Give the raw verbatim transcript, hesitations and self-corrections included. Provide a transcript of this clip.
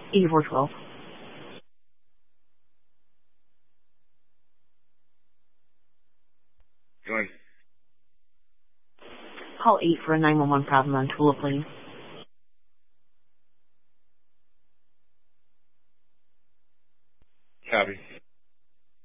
eighty-four twelve. Go on. Call eight for a nine one one problem on Tulip Lane. Copy.